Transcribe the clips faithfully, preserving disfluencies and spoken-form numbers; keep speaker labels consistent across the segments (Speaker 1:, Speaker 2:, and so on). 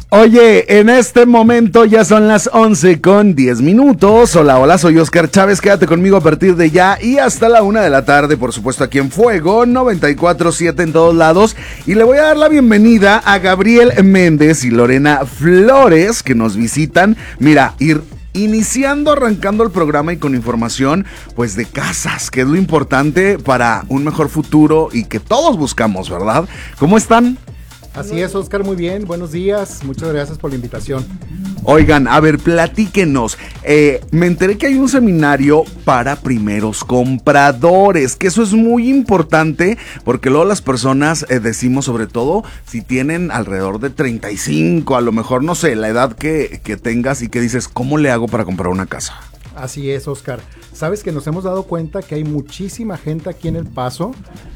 Speaker 1: Oye, en este momento ya son las once con diez minutos. Hola, hola, soy Oscar Chávez. Quédate conmigo a partir de ya y hasta la una de la tarde, por supuesto, aquí en Fuego noventa y cuatro siete en todos lados. Y le voy a dar la bienvenida a Gabriel Méndez y Lorena Flores, que nos visitan. Mira, ir iniciando, arrancando el programa y con información, pues, de casas, que es lo importante para un mejor futuro y que todos buscamos, ¿verdad? ¿Cómo están?
Speaker 2: Así es, Oscar, muy bien, buenos días, muchas gracias por la invitación.
Speaker 1: Oigan, a ver, platíquenos, eh, me enteré que hay un seminario para primeros compradores, que eso es muy importante, porque luego las personas eh, decimos, sobre todo, si tienen alrededor de treinta y cinco, a lo mejor, no sé, la edad que, que tengas y que dices, ¿cómo le hago para comprar una casa?
Speaker 2: Así es, Oscar. Sabes que nos hemos dado cuenta que hay muchísima gente aquí en El Paso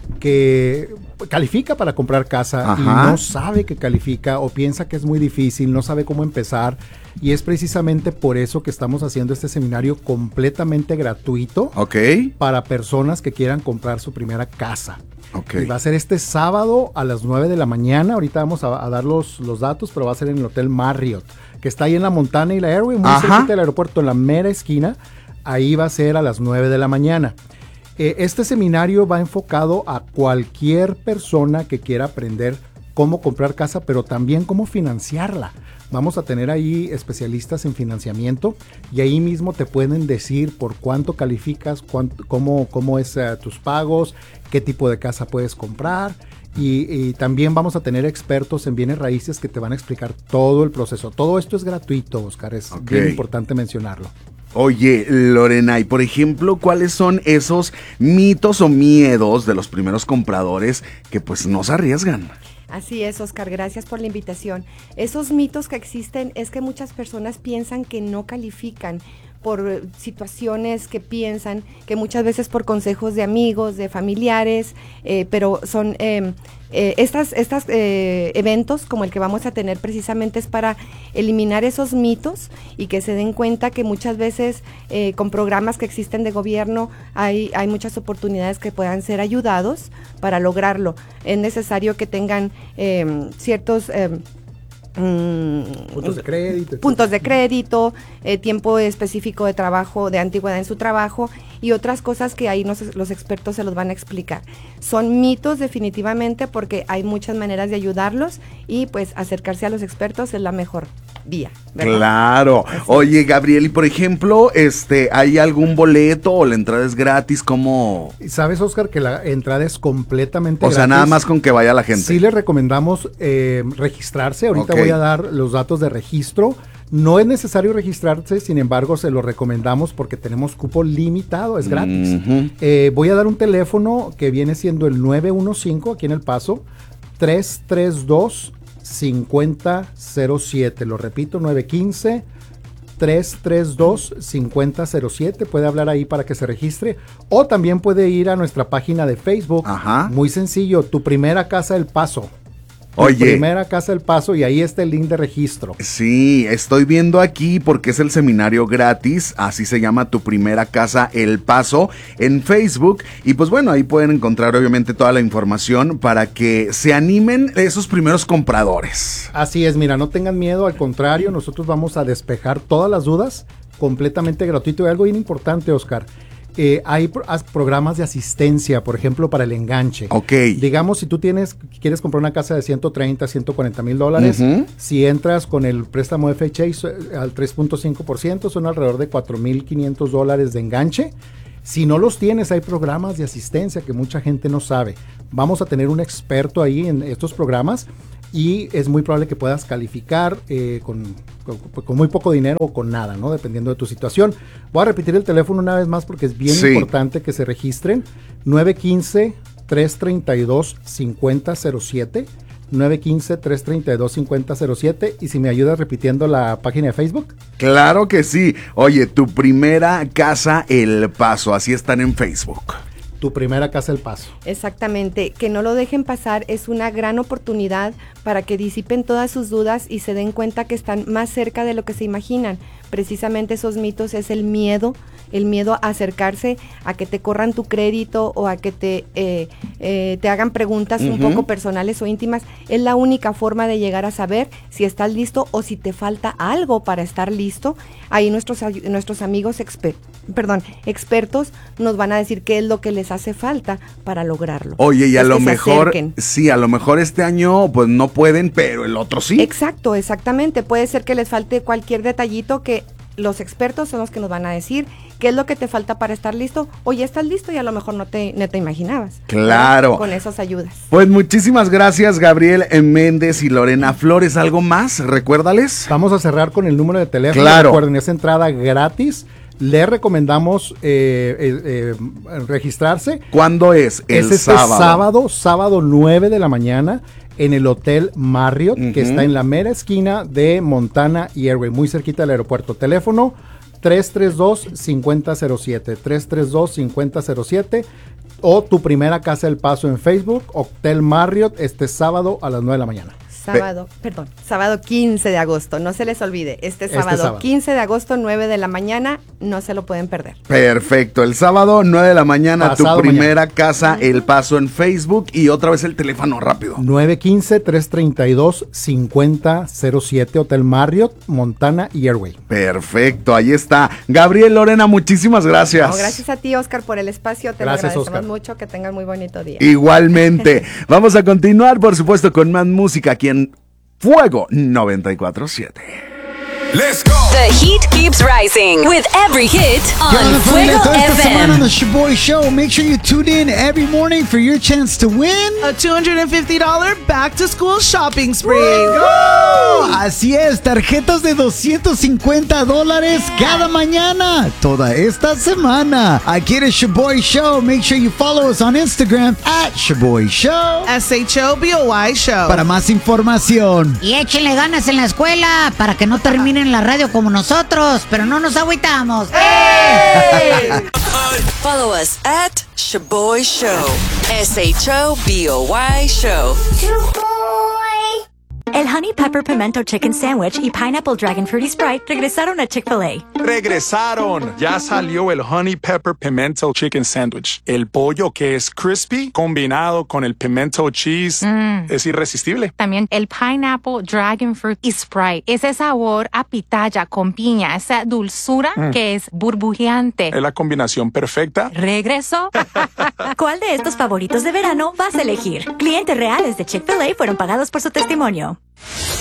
Speaker 2: que califica para comprar casa. Ajá. Y no sabe que califica o piensa que es muy difícil, no sabe cómo empezar. Y es precisamente por eso que estamos haciendo este seminario completamente gratuito,
Speaker 1: okay,
Speaker 2: para personas que quieran comprar su primera casa.
Speaker 1: Okay.
Speaker 2: Y va a ser este sábado a las nueve de la mañana. Ahorita vamos a, a dar los, los datos, pero va a ser en el Hotel Marriott, que está ahí en la Montana y la Airway, muy cerquita del aeropuerto, en la mera esquina. Ahí va a ser a las nueve de la mañana. Eh, este seminario va enfocado a cualquier persona que quiera aprender cómo comprar casa, pero también cómo financiarla. Vamos a tener ahí especialistas en financiamiento y ahí mismo te pueden decir por cuánto calificas, cuánto, cómo, cómo es uh, tus pagos, qué tipo de casa puedes comprar. Y, y también vamos a tener expertos en bienes raíces que te van a explicar todo el proceso. Todo esto es gratuito, Oscar, es okay, bien importante mencionarlo.
Speaker 1: Oye, Lorena, y por ejemplo, ¿cuáles son esos mitos o miedos de los primeros compradores que pues no se arriesgan?
Speaker 3: Así es, Oscar, gracias por la invitación. Esos mitos que existen es que muchas personas piensan que no califican por situaciones que piensan, que muchas veces por consejos de amigos, de familiares, eh, pero son eh, eh, estas, estas eh, eventos como el que vamos a tener precisamente es para eliminar esos mitos y que se den cuenta que muchas veces eh, con programas que existen de gobierno hay, hay muchas oportunidades que puedan ser ayudados para lograrlo. Es necesario que tengan eh, ciertos... Eh,
Speaker 2: puntos de crédito,
Speaker 3: puntos de crédito, eh, tiempo específico de trabajo, de antigüedad en su trabajo y otras cosas que ahí nos, los expertos se los van a explicar. Son mitos definitivamente porque hay muchas maneras de ayudarlos y pues acercarse a los expertos es la mejor vía, ¿verdad?
Speaker 1: Claro. Así. Oye, Gabriel, y por ejemplo, este, ¿hay algún boleto o la entrada es gratis? ¿Cómo?
Speaker 2: ¿Sabes, Oscar, que la entrada es completamente
Speaker 1: o
Speaker 2: gratis?
Speaker 1: O sea, nada más con que vaya la gente.
Speaker 2: Sí les recomendamos eh, registrarse. Ahorita okay, voy a dar los datos de registro. No es necesario registrarse, sin embargo, se lo recomendamos porque tenemos cupo limitado, es gratis. Uh-huh. eh, voy a dar un teléfono que viene siendo el nueve uno cinco, aquí en El Paso, tres tres dos, cinco cero cero siete. Lo repito, nueve uno cinco, tres tres dos, cinco cero cero siete. Puede hablar ahí para que se registre. O también puede ir a nuestra página de Facebook.
Speaker 1: Ajá.
Speaker 2: Muy sencillo, Tu Primera Casa El Paso.
Speaker 1: Oye,
Speaker 2: Primera Casa El Paso, y ahí está el link de registro.
Speaker 1: Sí, estoy viendo aquí porque es el seminario gratis, así se llama Tu Primera Casa El Paso en Facebook, y pues bueno, ahí pueden encontrar obviamente toda la información para que se animen esos primeros compradores.
Speaker 2: Así es, mira, no tengan miedo, al contrario, nosotros vamos a despejar todas las dudas completamente gratuito. Y algo bien importante, Oscar, Eh, hay pro- programas de asistencia, por ejemplo, para el enganche.
Speaker 1: Ok.
Speaker 2: Digamos, si tú tienes, quieres comprar una casa de ciento treinta, ciento cuarenta mil dólares,
Speaker 1: uh-huh,
Speaker 2: si entras con el préstamo F H A al tres punto cinco por ciento, son alrededor de cuatro mil quinientos dólares de enganche. Si no los tienes, hay programas de asistencia que mucha gente no sabe. Vamos a tener un experto ahí en estos programas y es muy probable que puedas calificar eh, con, con, con muy poco dinero o con nada, ¿no? Dependiendo de tu situación. Voy a repetir el teléfono una vez más porque es bien
Speaker 1: sí,
Speaker 2: importante que se registren. nueve uno cinco, tres tres dos, cinco cero cero siete. nueve uno cinco, tres tres dos, cinco cero cero siete. Y si me ayudas repitiendo la página de Facebook.
Speaker 1: Claro que sí. Oye, Tu Primera Casa El Paso, así están en Facebook.
Speaker 2: Tu primera casa El Paso.
Speaker 3: Exactamente, que no lo dejen pasar, es una gran oportunidad para que disipen todas sus dudas y se den cuenta que están más cerca de lo que se imaginan. Precisamente esos mitos es el miedo, el miedo a acercarse a que te corran tu crédito o a que te, eh, eh, te hagan preguntas uh-huh. un poco personales o íntimas. Es la única forma de llegar a saber si estás listo o si te falta algo para estar listo. Ahí nuestros, nuestros amigos exper- perdón, expertos nos van a decir qué es lo que les hace falta para lograrlo.
Speaker 1: Oye, y a lo mejor, sí, a lo mejor este año pues no pueden, pero el otro sí.
Speaker 3: Exacto, exactamente. Puede ser que les falte cualquier detallito que los expertos son los que nos van a decir qué es lo que te falta para estar listo, o ya estás listo y a lo mejor no te, no te imaginabas.
Speaker 1: Claro.
Speaker 3: Pero con esas ayudas.
Speaker 1: Pues muchísimas gracias, Gabriel Méndez y Lorena Flores. ¿Algo más? Recuérdales.
Speaker 2: Vamos a cerrar con el número de teléfono.
Speaker 1: Claro.
Speaker 2: Recuerden, es entrada gratis. Le recomendamos eh, eh, eh, registrarse.
Speaker 1: ¿Cuándo es?
Speaker 2: El es este sábado. sábado, sábado nueve de la mañana en el Hotel Marriott, uh-huh. que está en la mera esquina de Montana y Airway, muy cerquita del aeropuerto. Teléfono tres tres dos, cinco cero cero siete, tres tres dos, cinco cero cero siete, o Tu Primera Casa El Paso en Facebook, Hotel Marriott, este sábado a las nueve de la mañana.
Speaker 3: Sábado, Pe- perdón, sábado quince de agosto, no se les olvide, este sábado, este sábado quince de agosto, nueve de la mañana, no se lo pueden perder.
Speaker 1: Perfecto, el sábado nueve de la mañana, Pasado Tu Primera mañana. Casa El Paso en Facebook, y otra vez el teléfono rápido.
Speaker 2: nueve uno cinco, tres tres dos, cinco cero cero siete, Hotel Marriott, Montana y Airway.
Speaker 1: Perfecto, ahí está. Gabriel, Lorena, muchísimas gracias.
Speaker 3: No, gracias a ti, Oscar, por el espacio, te
Speaker 2: gracias,
Speaker 3: lo agradecemos
Speaker 2: Oscar.
Speaker 3: mucho, que tengan muy bonito día.
Speaker 1: Igualmente. Vamos a continuar, por supuesto, con más música aquí en Fuego noventa y cuatro siete.
Speaker 4: Let's go.
Speaker 5: The heat keeps rising with every hit on Fuego F M.
Speaker 6: On the Shaboy Show. Make sure you tune in every morning for your chance to win
Speaker 7: a two hundred fifty dollars back to school shopping spree.
Speaker 6: ¡Oh! Así es, tarjetas de doscientos cincuenta dólares cada mañana, toda esta semana. Aquí en el Shaboy Show. Make sure you follow us on Instagram at Shaboy Show.
Speaker 7: S H O B O Y Show.
Speaker 6: Para más información.
Speaker 8: Y échenle ganas en la escuela para que no terminen la radio como nosotros, pero no nos agüitamos.
Speaker 5: ¡Hey! Follow us at Shaboy Show. S H O B O Y Show.
Speaker 9: El Honey Pepper Pimento Chicken Sandwich y Pineapple Dragon Fruity Sprite regresaron a Chick-fil-A.
Speaker 10: ¡Regresaron! Ya salió el Honey Pepper Pimento Chicken Sandwich. El pollo que es crispy combinado con el pimento cheese mm. es irresistible.
Speaker 11: También el Pineapple Dragon Fruit y Sprite. Ese sabor a pitaya con piña, esa dulzura mm. que es burbujeante.
Speaker 10: Es la combinación perfecta.
Speaker 11: ¿Regresó?
Speaker 9: ¿Cuál de estos favoritos de verano vas a elegir? Clientes reales de Chick-fil-A fueron pagados por su testimonio.